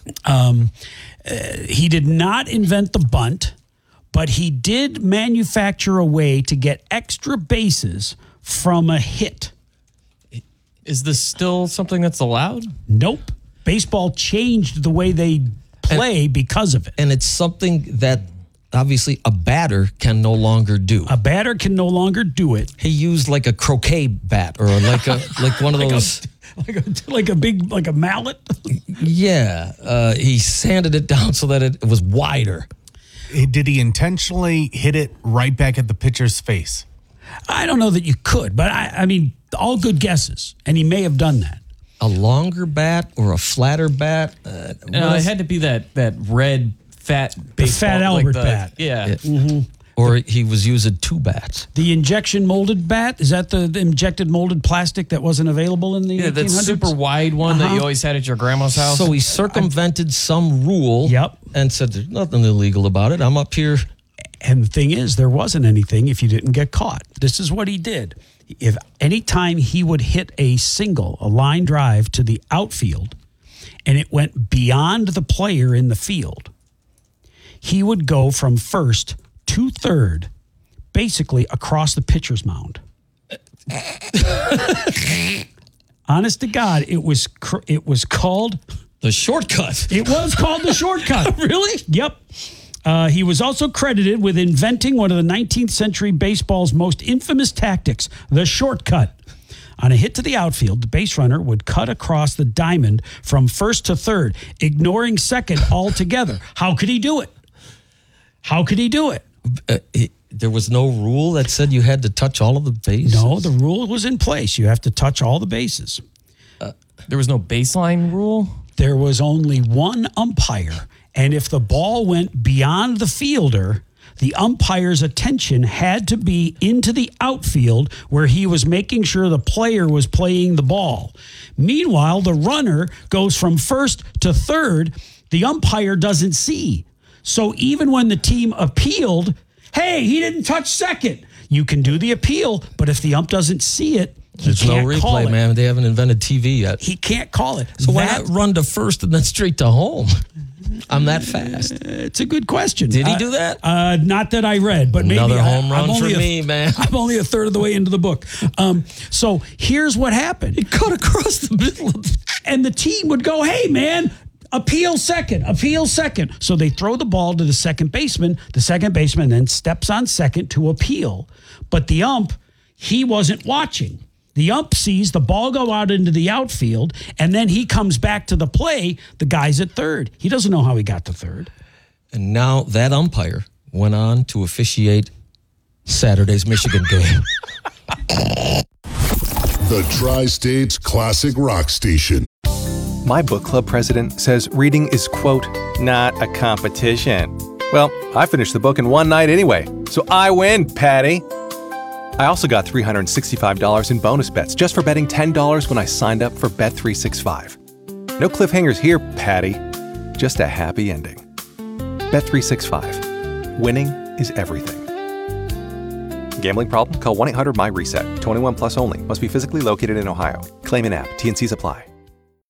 He did not invent the bunt, but he did manufacture a way to get extra bases from a hit. Is this still something that's allowed? Nope. Baseball changed the way they play because of it. And it's something that obviously a batter can no longer do. A batter can no longer do it. He used like a croquet bat or like one of those. Like a mallet. Yeah. He sanded it down so that it was wider. Did he intentionally hit it right back at the pitcher's face? I don't know that you could, but I mean, all good guesses. And he may have done that. A longer bat or a flatter bat? No, it had to be that red, fat baseball. Fat Albert bat. Yeah. Mm-hmm. Or he was using two bats. The injection molded bat? Is that the injected molded plastic that wasn't available in the 1800s? That super wide one that you always had at your grandma's house. So he circumvented some rule and said there's nothing illegal about it. I'm up here. And the thing is, there wasn't anything if you didn't get caught. This is what he did. If any time he would hit a single, a line drive to the outfield, and it went beyond the player in the field, he would go from first to third, basically across the pitcher's mound. Honest to God, it was called the shortcut. It was called the shortcut. Really? Yep. He was also credited with inventing one of the 19th century baseball's most infamous tactics, the shortcut. On a hit to the outfield, the base runner would cut across the diamond from first to third, ignoring second altogether. How could he do it? There was no rule that said you had to touch all of the bases? No, the rule was in place. You have to touch all the bases. There was no baseline rule? There was only one umpire. And if the ball went beyond the fielder, the umpire's attention had to be into the outfield where he was making sure the player was playing the ball. Meanwhile, the runner goes from first to third. The umpire doesn't see. So even when the team appealed, hey, he didn't touch second. You can do the appeal, but if the ump doesn't see it, there's no replay, man. They haven't invented TV yet. He can't call it. So why not run to first and then straight to home? I'm that fast. It's a good question. Did he do that? Not that I read, but maybe another home run for me, man. I'm only a third of the way into the book. So here's what happened. It cut across the middle of and the team would go, hey, man, appeal second. So they throw the ball to the second baseman. The second baseman then steps on second to appeal. But the ump, he wasn't watching. The ump sees the ball go out into the outfield, and then he comes back to the play. The guy's at third. He doesn't know how he got to third. And now that umpire went on to officiate Saturday's Michigan game. The Tri-States Classic Rock Station. My book club president says reading is, quote, not a competition. Well, I finished the book in one night anyway, so I win, Patty. I also got $365 in bonus bets just for betting $10 when I signed up for Bet365. No cliffhangers here, Patty. Just a happy ending. Bet365. Winning is everything. Gambling problem? Call 1-800-MY-RESET. 21 plus only. Must be physically located in Ohio. Claim in app. T&Cs apply.